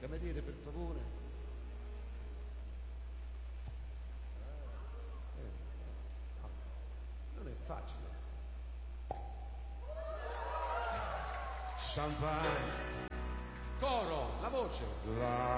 cameriere, per favore. Non è facile. Champagne. Coro, la voce.